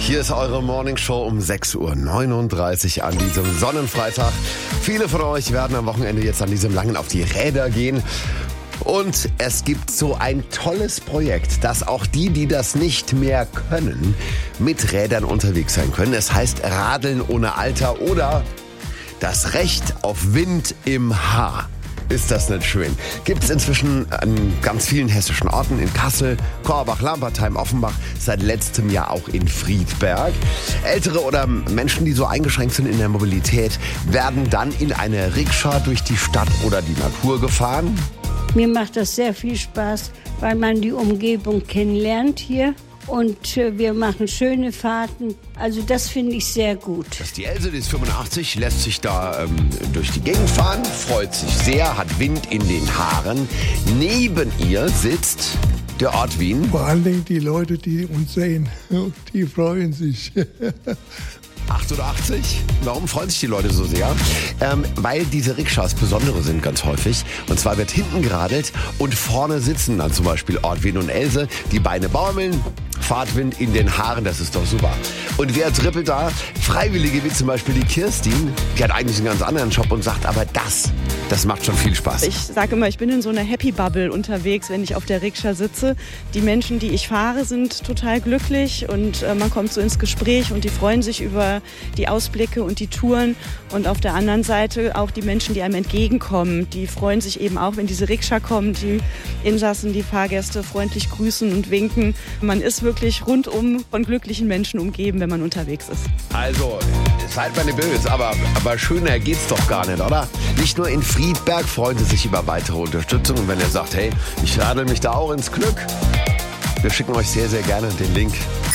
Hier ist eure Morningshow um 6.39 Uhr an diesem Sonnenfreitag. Viele von euch werden am Wochenende jetzt an diesem langen auf die Räder gehen. Und es gibt so ein tolles Projekt, dass auch die das nicht mehr können, mit Rädern unterwegs sein können. Es heißt Radeln ohne Alter oder das Recht auf Wind im Haar. Ist das nicht schön? Gibt es inzwischen an ganz vielen hessischen Orten, in Kassel, Korbach, Lambertheim, Offenbach, seit letztem Jahr auch in Friedberg. Ältere oder Menschen, die so eingeschränkt sind in der Mobilität, werden dann in eine Rikscha durch die Stadt oder die Natur gefahren. Mir macht das sehr viel Spaß, weil man die Umgebung kennenlernt hier. Und wir machen schöne Fahrten. Also das finde ich sehr gut. Das ist die Else, die ist 85, lässt sich da durch die Gegend fahren, freut sich sehr, hat Wind in den Haaren. Neben ihr sitzt der Ort Wien. Vor allen Dingen die Leute, die uns sehen, die freuen sich. 88. Warum freuen sich die Leute so sehr? Weil diese Rikschas besondere sind ganz häufig. Und zwar wird hinten geradelt und vorne sitzen dann zum Beispiel Ortwin und Else. Die Beine baumeln, Fahrtwind in den Haaren, das ist doch super. Und wer trippelt da? Freiwillige wie zum Beispiel die Kirstin. Die hat eigentlich einen ganz anderen Job und sagt, aber das macht schon viel Spaß. Ich sage immer, ich bin in so einer Happy Bubble unterwegs, wenn ich auf der Rikscha sitze. Die Menschen, die ich fahre, sind total glücklich und man kommt so ins Gespräch und die freuen sich über die Ausblicke und die Touren. Und auf der anderen Seite auch die Menschen, die einem entgegenkommen, die freuen sich eben auch, wenn diese Rikscha kommt, die Insassen, die Fahrgäste freundlich grüßen und winken. Man ist wirklich rundum von glücklichen Menschen umgeben, wenn man unterwegs ist. Also, seid mal nicht böse, aber schöner geht's doch gar nicht, oder? Nicht nur in Friedberg freuen sie sich über weitere Unterstützung. Und wenn ihr sagt, hey, ich radel mich da auch ins Glück, wir schicken euch sehr, sehr gerne den Link